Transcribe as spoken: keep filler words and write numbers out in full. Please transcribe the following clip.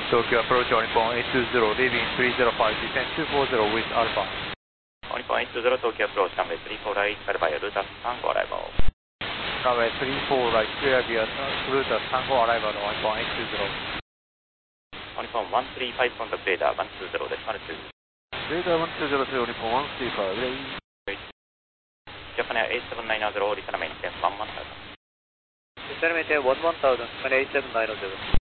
Tokyo approach on Nippon eight two zero, leaving three zero five, descent two four zero with Alpha. On Nippon eight two zero, Tokyo approach, runway three four right, clear via Ruta Tango arrival. Runway three four right, clear via Ruta Tango arrival on Nippon eight two zero. On Nippon one three five, contact radar one two zero, decimal two. Radar one two zero to Nippon one three five, ready. Japan Air eight seven nine zero, return maintain one one thousand. Return maintain one one thousand, Japan Air eight seven nine zero.